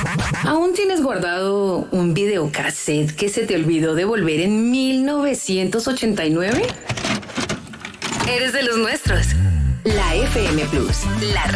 ¿Aún tienes guardado un videocassette que se te olvidó devolver en 1989? Eres de los nuestros. La FM Plus, la